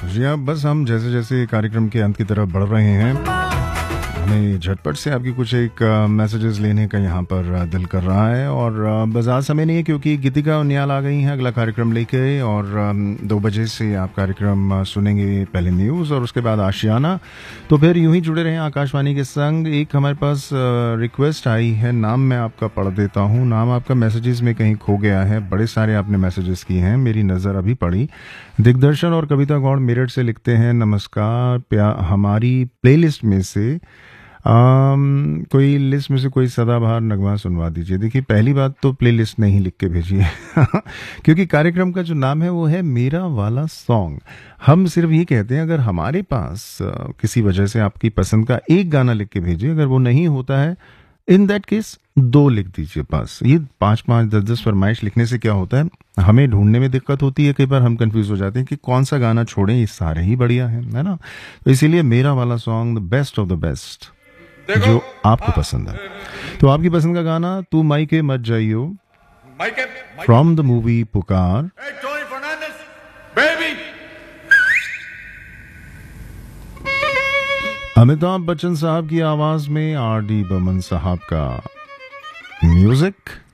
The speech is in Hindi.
जी हाँ, बस हम जैसे जैसे कार्यक्रम के अंत की तरफ बढ़ रहे हैं, हमें झटपट से आपकी कुछ एक मैसेजेस लेने का यहाँ पर दिल कर रहा है। और बाजार समय नहीं है क्योंकि गीतिका उनियाल आ गई हैं अगला कार्यक्रम लेके। और 2 बजे से आप कार्यक्रम सुनेंगे, पहले न्यूज़ और उसके बाद आशियाना। तो फिर यूं ही जुड़े रहें आकाशवाणी के संग। एक हमारे पास रिक्वेस्ट आई है, नाम मैं आपका पढ़ देता हूँ। नाम आपका मैसेजेस में कहीं खो गया है, बड़े सारे आपने मैसेजेस किए हैं, मेरी नज़र अभी पड़ी। दिग्दर्शन और कविता गौड़ मेरठ से लिखते हैं, नमस्कार, हमारी प्लेलिस्ट में से कोई लिस्ट में से कोई सदाबहार नगमा सुनवा दीजिए। देखिए, पहली बात तो प्लेलिस्ट नहीं लिख के भेजिए क्योंकि कार्यक्रम का जो नाम है वो है मेरा वाला सॉन्ग। हम सिर्फ ये कहते हैं, अगर हमारे पास किसी वजह से आपकी पसंद का एक गाना लिख के भेजिए। अगर वो नहीं होता है, इन दैट केस 2 लिख दीजिए बस। ये 5-5, 10-10 फरमाइश लिखने से क्या होता है, हमें ढूंढने में दिक्कत होती है। कई बार हम कंफ्यूज हो जाते हैं कि कौन सा गाना छोड़ें, ये सारे ही बढ़िया हैं, है ना। तो इसीलिए मेरा वाला song, the best of the best, जो आपको पसंद है। तो आपकी पसंद का गाना तू माइके मत जाइयो, फ्रॉम द मूवी पुकार। अमिताभ बच्चन साहब की आवाज में आर डी बर्मन साहब का म्यूजिक।